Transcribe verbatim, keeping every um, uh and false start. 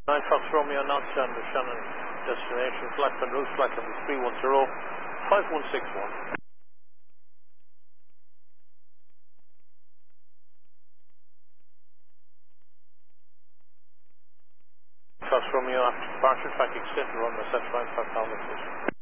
nine Fox Romeo, North Shannon, Shannon, destination, Blackburn Route, Blackburn three one zero, five one six one. Fox Romeo, after departure, track extended runway seven nine five,